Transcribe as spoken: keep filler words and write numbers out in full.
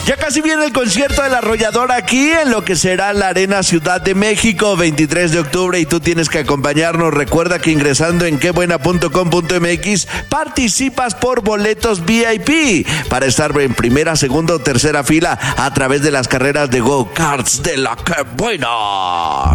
Ya casi viene el concierto de La Arrolladora aquí en lo que será la Arena Ciudad de México, veintitrés de octubre, y tú tienes que acompañarnos. Recuerda que ingresando en quebuena punto com punto mx participas por boletos V I P para estar en primera, segunda o tercera fila a través de las carreras de go-karts de La Quebuena.